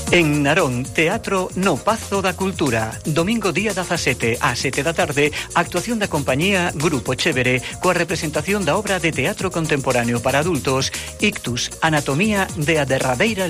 En Narón, Teatro no Pazo da Cultura. Domingo día 17 ás 7 da tarde, actuación da compañía Grupo Chévere coa representación da obra de teatro contemporáneo para adultos Ictus, Anatomía de a derradeira